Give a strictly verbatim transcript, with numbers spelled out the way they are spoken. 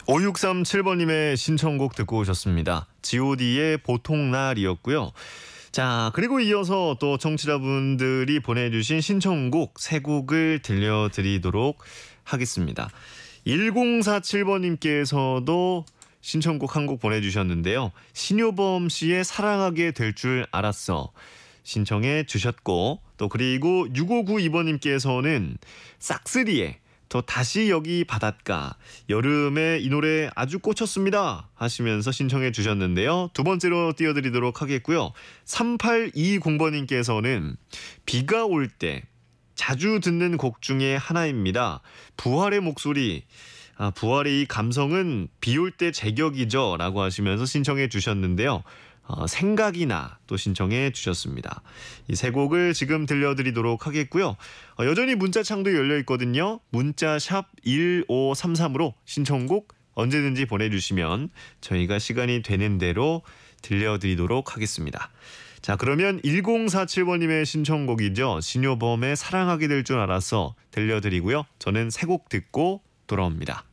오육삼칠 번님의 신청곡 듣고 오셨습니다. 지오디의 보통날이었고요. 자, 그리고 이어서 또 청취자분들이 보내주신 신청곡 세 곡을 들려드리도록 하겠습니다. 일공사칠 번님께서도 신청곡 한 곡 보내주셨는데요. 신효범 씨의 사랑하게 될 줄 알았어 신청해 주셨고, 또 그리고 육오구이 번님께서는 싹쓰리의 또 다시 여기 바닷가, 여름에 이 노래 아주 꽂혔습니다 하시면서 신청해 주셨는데요. 두 번째로 띄워드리도록 하겠고요. 삼팔이공 번님께서는 비가 올 때 자주 듣는 곡 중에 하나입니다. 부활의 목소리, 아, 부활의 이 감성은 비 올 때 제격이죠 라고 하시면서 신청해 주셨는데요. 어, 생각이 나 또 신청해 주셨습니다. 이 세 곡을 지금 들려드리도록 하겠고요. 어, 여전히 문자창도 열려 있거든요. 문자 샵 일오삼삼으로 신청곡 언제든지 보내주시면 저희가 시간이 되는 대로 들려드리도록 하겠습니다. 자, 그러면 일공사칠 번님의 신청곡이죠. 신효범의 사랑하게 될 줄 알았어 들려드리고요. 저는 세 곡 듣고 돌아옵니다.